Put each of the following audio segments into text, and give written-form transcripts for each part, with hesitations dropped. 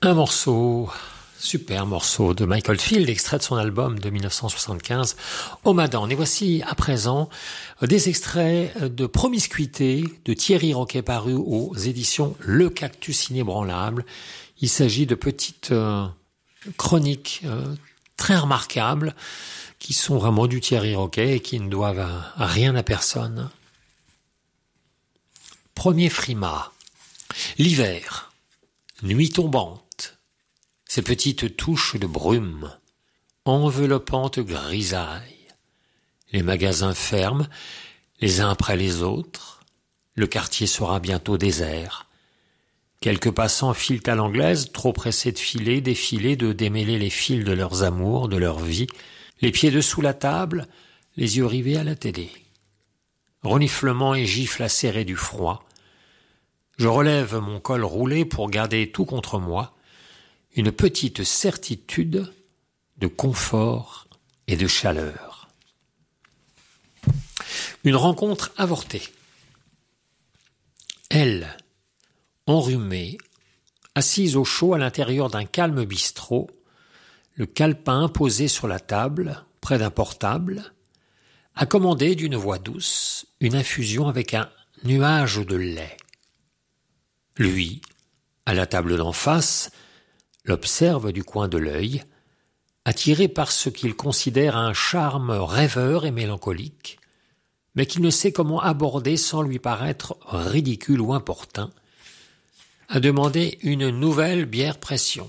Un morceau, super morceau de Michael Field, extrait de son album de 1975, Omadan. Et voici à présent des extraits de Promiscuité de Thierry Roquet paru aux éditions Le Cactus Inébranlable. Il s'agit de petites chroniques très remarquables qui sont vraiment du Thierry Roquet et qui ne doivent rien à personne. Premier frimas. L'hiver. Nuit tombante. Ces petites touches de brume, enveloppantes grisailles. Les magasins ferment, les uns après les autres. Le quartier sera bientôt désert. Quelques passants filent à l'anglaise, trop pressés de filer, défiler, de démêler les fils de leurs amours, de leur vie, les pieds dessous la table, les yeux rivés à la télé. Reniflements et gifles acérés du froid. Je relève mon col roulé pour garder tout contre moi, une petite certitude de confort et de chaleur. Une rencontre avortée. Elle, enrhumée, assise au chaud à l'intérieur d'un calme bistrot, le calepin posé sur la table, près d'un portable, a commandé d'une voix douce une infusion avec un nuage de lait. Lui, à la table d'en face, l'observe du coin de l'œil, attiré par ce qu'il considère un charme rêveur et mélancolique, mais qu'il ne sait comment aborder sans lui paraître ridicule ou importun, a demandé une nouvelle bière pression.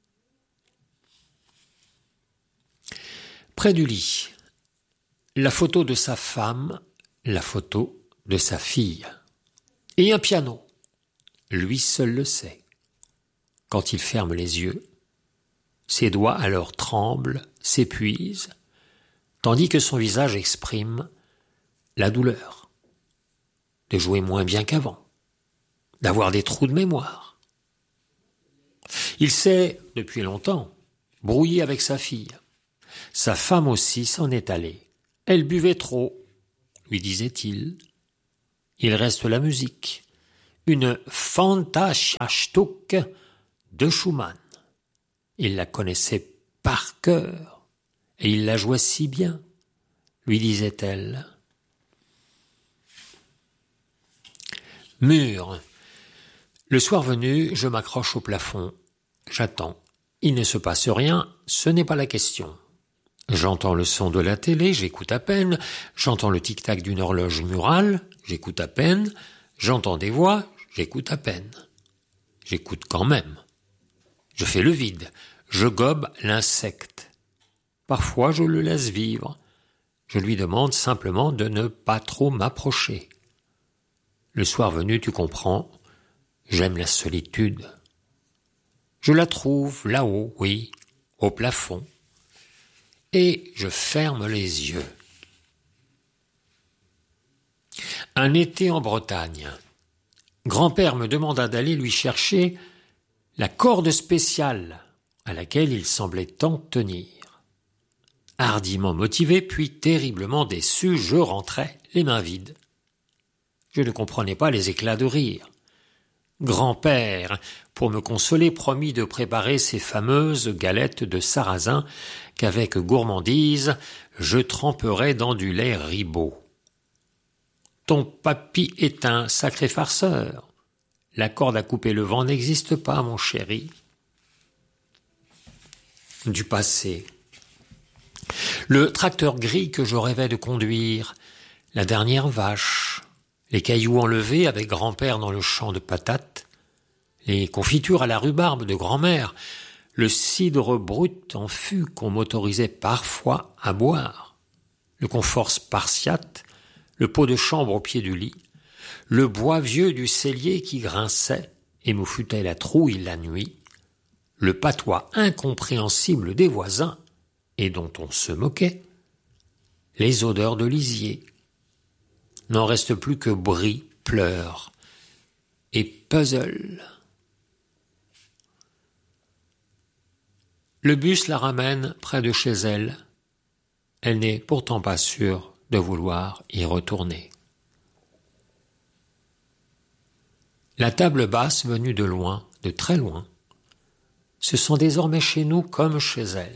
Près du lit, la photo de sa femme, la photo de sa fille, et un piano. Lui seul le sait. Quand il ferme les yeux, ses doigts alors tremblent, s'épuisent, tandis que son visage exprime la douleur de jouer moins bien qu'avant, d'avoir des trous de mémoire. Il s'est, depuis longtemps, brouillé avec sa fille. Sa femme aussi s'en est allée. Elle buvait trop, lui disait-il. Il reste la musique, une Fantasia-Stück de Schumann. Il la connaissait par cœur, et il la jouait si bien, lui disait-elle. Mur. Le soir venu, je m'accroche au plafond. J'attends. Il ne se passe rien, ce n'est pas la question. J'entends le son de la télé, j'écoute à peine. J'entends le tic-tac d'une horloge murale, j'écoute à peine. J'entends des voix, j'écoute à peine. J'écoute quand même. Je fais le vide, je gobe l'insecte. Parfois je le laisse vivre. Je lui demande simplement de ne pas trop m'approcher. Le soir venu, tu comprends, j'aime la solitude. Je la trouve là-haut, oui, au plafond. Et je ferme les yeux. Un été en Bretagne. Grand-père me demanda d'aller lui chercher la corde spéciale à laquelle il semblait tant tenir. Hardiment motivé, puis terriblement déçu, je rentrais les mains vides. Je ne comprenais pas les éclats de rire. Grand-père, pour me consoler, promit de préparer ces fameuses galettes de sarrasin qu'avec gourmandise je tremperais dans du lait Ribot. Ton papy est un sacré farceur. La corde à couper le vent n'existe pas, mon chéri. Du passé. Le tracteur gris que je rêvais de conduire, la dernière vache, les cailloux enlevés avec grand-père dans le champ de patates, les confitures à la rhubarbe de grand-mère, le cidre brut en fût qu'on m'autorisait parfois à boire, le confort spartiate, le pot de chambre au pied du lit, le bois vieux du cellier qui grinçait et me foutait la trouille la nuit, le patois incompréhensible des voisins et dont on se moquait, les odeurs de lisier. N'en reste plus que bris, pleurs et puzzle. Le bus la ramène près de chez elle. Elle n'est pourtant pas sûre de vouloir y retourner. La table basse venue de loin, de très loin, se sent désormais chez nous comme chez elle.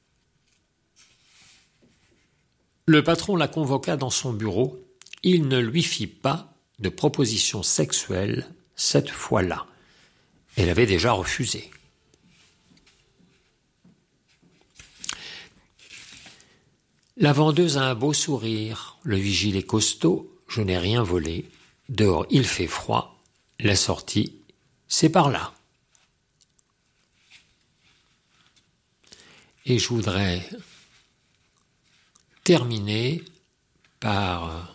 Le patron la convoqua dans son bureau. Il ne lui fit pas de proposition sexuelle cette fois-là. Elle avait déjà refusé. La vendeuse a un beau sourire. Le vigile est costaud. Je n'ai rien volé. Dehors, il fait froid. La sortie, c'est par là. Et je voudrais terminer par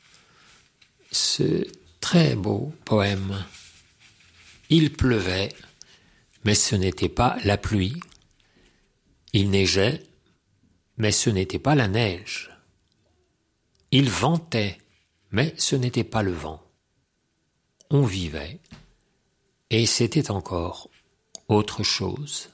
ce très beau poème. Il pleuvait, mais ce n'était pas la pluie. Il neigeait, mais ce n'était pas la neige. Il ventait, mais ce n'était pas le vent. On vivait, et c'était encore autre chose.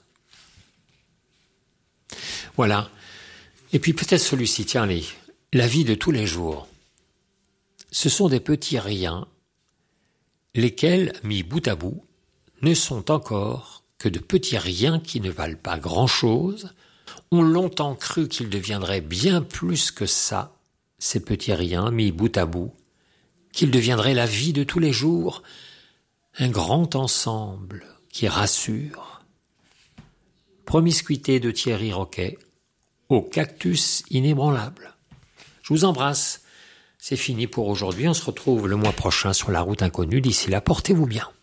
Voilà. Et puis peut-être celui-ci, tiens, la vie de tous les jours. Ce sont des petits riens, lesquels, mis bout à bout, ne sont encore que de petits riens qui ne valent pas grand-chose. On longtemps cru qu'ils deviendraient bien plus que ça, ces petits riens mis bout à bout, qu'ils deviendraient la vie de tous les jours, un grand ensemble qui rassure. Promiscuité de Thierry Roquet, au cactus inébranlable. Je vous embrasse. C'est fini pour aujourd'hui. On se retrouve le mois prochain sur la route inconnue. D'ici là, portez-vous bien.